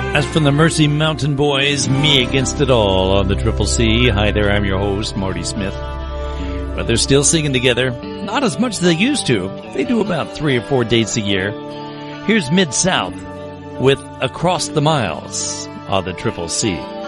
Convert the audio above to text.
As from the Mercy Mountain Boys, Me Against It All on the Triple C. Hi there, I'm your host, Marty Smith. But they're still singing together. Not as much as they used to. They do about 3 or 4 dates a year. Here's Mid-South with Across the Miles on the Triple C.